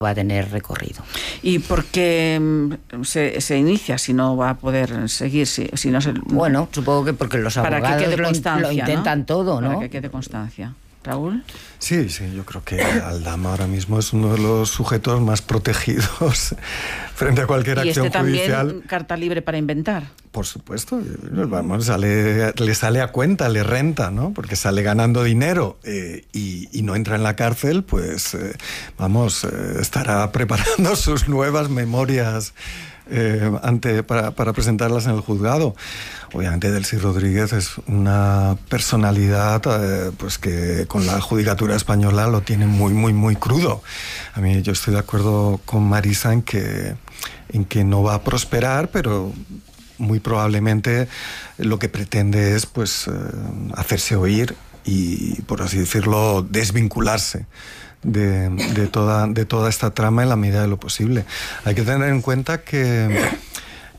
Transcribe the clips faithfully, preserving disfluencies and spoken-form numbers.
va a tener recorrido. ¿Y por qué se, se inicia si no va a poder seguir? Si, si no se... Bueno, supongo que porque los abogados para que quede lo, constancia, lo intentan ¿no? todo, ¿no? Para que quede constancia. ¿Raúl? Sí, sí, yo creo que Aldama ahora mismo es uno de los sujetos más protegidos frente a cualquier ¿Y acción este judicial. también carta libre para inventar? Por supuesto, vamos, sale, le sale a cuenta, le renta, ¿no? Porque sale ganando dinero eh, y, y no entra en la cárcel, pues eh, vamos, eh, estará preparando sus nuevas memorias eh, ante, para, para presentarlas en el juzgado. Obviamente Delcy Rodríguez es una personalidad eh, pues que con la judicatura española lo tiene muy, muy, muy crudo. A mí yo estoy de acuerdo con Marisa en que, en que no va a prosperar, pero muy probablemente lo que pretende es pues eh, hacerse oír y, por así decirlo, desvincularse de, de, toda, de toda esta trama en la medida de lo posible. Hay que tener en cuenta que...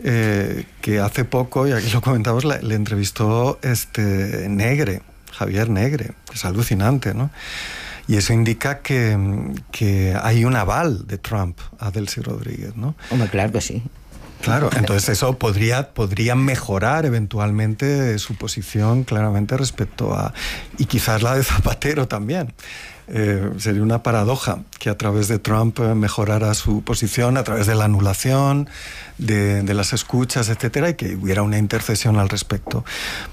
Eh, que hace poco, y aquí lo comentamos, le, le entrevistó este Negre, Javier Negre, que es alucinante, ¿no? Y eso indica que, que hay un aval de Trump a Delcy Rodríguez, ¿no? Hombre, claro que sí. Claro, entonces eso podría, podría mejorar eventualmente su posición claramente respecto a... y quizás la de Zapatero también. Eh, sería una paradoja que a través de Trump mejorara su posición, a través de la anulación, de, de las escuchas, etcétera, y que hubiera una intercesión al respecto.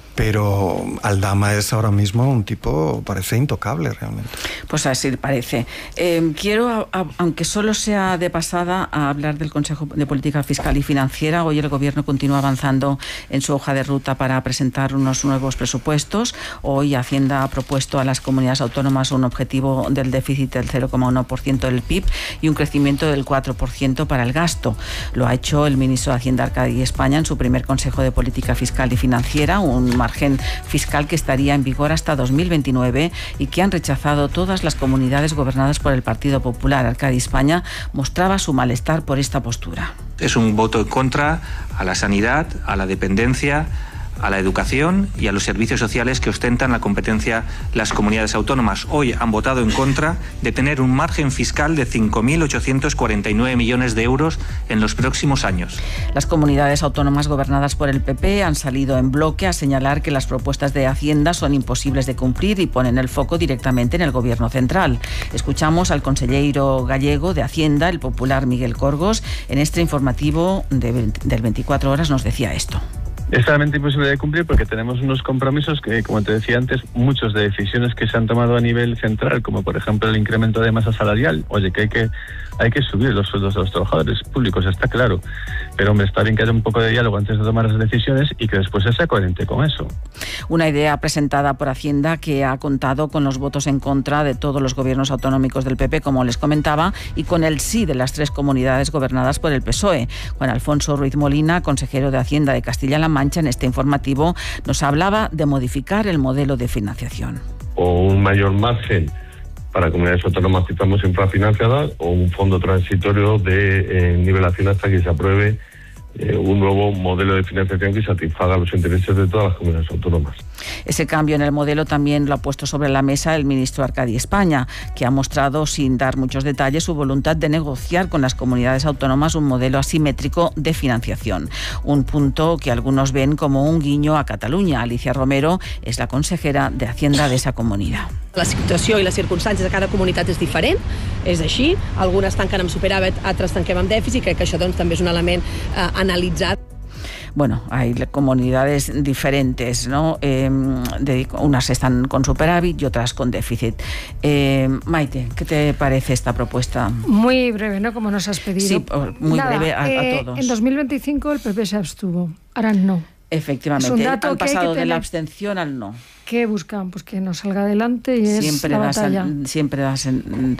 Pero Aldama es ahora mismo un tipo, parece intocable realmente. Pues así parece. Eh, quiero, a, a, aunque solo sea de pasada, a hablar del Consejo de Política Fiscal y Financiera. Hoy el Gobierno continúa avanzando en su hoja de ruta para presentar unos nuevos presupuestos. Hoy Hacienda ha propuesto a las comunidades autónomas un objetivo del déficit del cero coma uno por ciento del P I B y un crecimiento del cuatro por ciento para el gasto. Lo ha hecho el ministro de Hacienda, Arcadi España, en su primer Consejo de Política Fiscal y Financiera, un margen fiscal que estaría en vigor hasta dos mil veintinueve y que han rechazado todas las comunidades gobernadas por el Partido Popular. Arcadi España mostraba su malestar por esta postura. Es un voto en contra a la sanidad, a la dependencia, a la educación y a los servicios sociales que ostentan la competencia las comunidades autónomas. Hoy han votado en contra de tener un margen fiscal de cinco mil ochocientos cuarenta y nueve millones de euros en los próximos años. Las comunidades autónomas gobernadas por el P P han salido en bloque a señalar que las propuestas de Hacienda son imposibles de cumplir y ponen el foco directamente en el Gobierno central. Escuchamos al consejero gallego de Hacienda, el popular Miguel Corgos. En este informativo de, del veinticuatro horas nos decía esto. Es realmente imposible de cumplir porque tenemos unos compromisos que, como te decía antes, muchos de decisiones que se han tomado a nivel central, como por ejemplo el incremento de masa salarial. Oye, que hay que hay que subir los sueldos de los trabajadores públicos, está claro. Pero hombre, está bien que haya un poco de diálogo antes de tomar las decisiones y que después se sea coherente con eso. Una idea presentada por Hacienda que ha contado con los votos en contra de todos los gobiernos autonómicos del P P, como les comentaba, y con el sí de las tres comunidades gobernadas por el P S O E. Juan Alfonso Ruiz Molina, consejero de Hacienda de Castilla-La Mancha, en este informativo nos hablaba de modificar el modelo de financiación. O un mayor margen para comunidades autónomas que estamos infrafinanciadas o un fondo transitorio de eh, nivelación hasta que se apruebe eh, un nuevo modelo de financiación que satisfaga los intereses de todas las comunidades autónomas. Ese cambio en el modelo también lo ha puesto sobre la mesa el ministro Arcadi España, que ha mostrado, sin dar muchos detalles, su voluntad de negociar con las comunidades autónomas un modelo asimétrico de financiación. Un punto que algunos ven como un guiño a Cataluña. Alicia Romero es la consejera de Hacienda de esa comunidad. La situació i les circumstàncies de cada comunitat és diferent, és així. Algunes tanquen amb superàvit, altres tanquem amb dèficit, i crec que això doncs, també és un element eh, analitzat. Bueno, hay comunidades diferentes, ¿no? Eh, de, unas están con superávit y otras con déficit. Eh, Maite, ¿qué te parece esta propuesta? Muy breve, ¿no? Como nos has pedido. Sí, muy Nada, breve a, eh, a todos. En dos mil veinticinco el P P se abstuvo, ahora no. Efectivamente, han pasado de la abstención al no. ¿Qué buscan? Pues que nos salga adelante y es siempre la das batalla. En, siempre das en,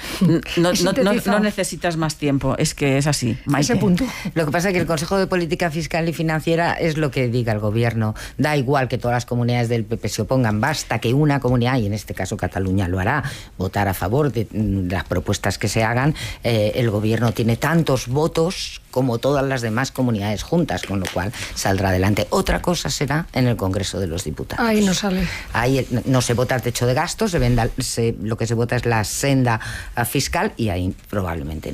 no, no, no, no necesitas más tiempo, es que es así, Maite. Ese punto. Lo que pasa es que el Consejo de Política Fiscal y Financiera es lo que diga el Gobierno. Da igual que todas las comunidades del P P se opongan, basta que una comunidad, y en este caso Cataluña lo hará, votar a favor de, de las propuestas que se hagan. Eh, el Gobierno tiene tantos votos como todas las demás comunidades juntas, con lo cual saldrá adelante. Otra cosa será en el Congreso de los Diputados. Ahí no sale. Ahí no se vota el techo de gastos, se venda, se, lo que se vota es la senda fiscal y ahí probablemente